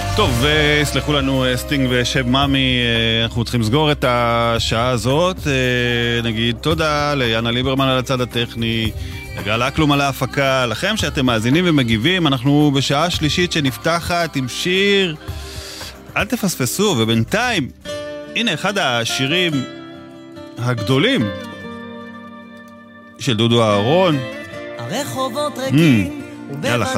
טוב, סלחו לנו סטינג ושב מאמי, אנחנו צריכים לסגור את השעה הזאת. נגיד תודה ליאנה ליברמן על הצד הטכני, לגל אקלום על ההפקה, לכם שאתם מאזינים ומגיבים. אנחנו בשעה שלישית שנפתחת עם שיר, אל תפספסו. ובינתיים, הנה אחד השירים הגדולים של דודו אהרון. הרחובות ריקים, יאללה,